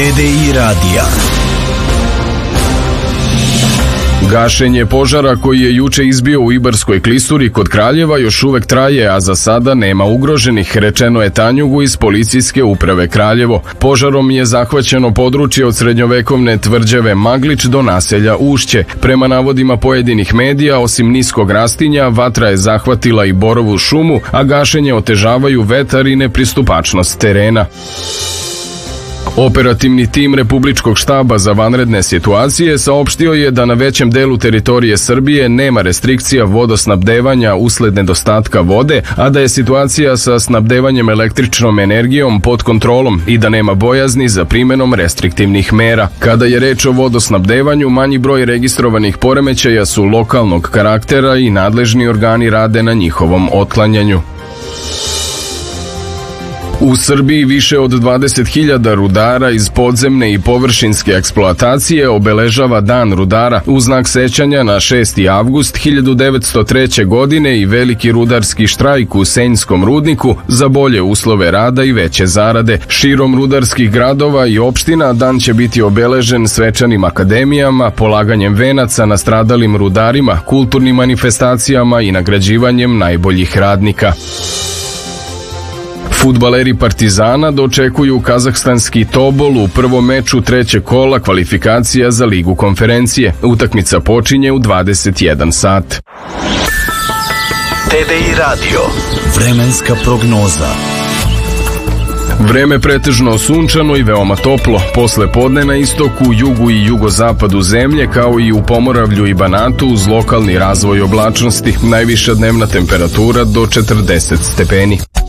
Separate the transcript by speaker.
Speaker 1: TDI radija.
Speaker 2: Gašenje požara koji je juče izbio u Ibarskoj klisuri kod Kraljeva još uvek traje, a za sada nema ugroženih, rečeno je Tanjugu iz policijske uprave Kraljevo. Požarom je zahvaćeno područje od srednjovekovne tvrđave Maglič do naselja Ušće. Prema navodima pojedinih medija, osim niskog rastinja, vatra je zahvatila i borovu šumu, a gašenje otežavaju vetar i nepristupačnost terena. Operativni tim Republičkog štaba za vanredne situacije saopštio je da na većem delu teritorije Srbije nema restrikcija vodosnabdevanja usled nedostatka vode, a da je situacija sa snabdevanjem električnom energijom pod kontrolom i da nema bojazni za primenom restriktivnih mera. Kada je reč o vodosnabdevanju, manji broj registrovanih poremećaja su lokalnog karaktera i nadležni organi rade na njihovom otklanjanju. U Srbiji više od 20.000 rudara iz podzemne i površinske eksploatacije obeležava Dan rudara u znak sećanja na 6. avgust 1903. godine i veliki rudarski štrajk u Senjskom rudniku za bolje uslove rada i veće zarade. Širom rudarskih gradova i opština dan će biti obeležen svečanim akademijama, polaganjem venaca nastradalim rudarima, kulturnim manifestacijama i nagrađivanjem najboljih radnika. Fudbaleri Partizana dočekuju kazahstanski Tobol u prvom meču trećeg kola kvalifikacija za Ligu konferencije. Utakmica počinje u 21 sat.
Speaker 1: TDI radio. Vremenska prognoza.
Speaker 2: Vreme pretežno sunčano i veoma toplo. Posle podne na istoku, jugu i jugozapadu zemlje, kao i u Pomoravlju i Banatu uz lokalni razvoj oblačnosti. Najviša dnevna temperatura do 40 stepeni.